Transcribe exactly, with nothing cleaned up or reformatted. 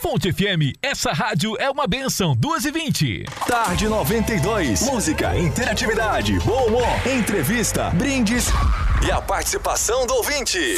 Fonte F M, essa rádio é uma benção. duas e vinte. Tarde noventa e dois. Música, interatividade, bom humor, entrevista, brindes e a participação do ouvinte.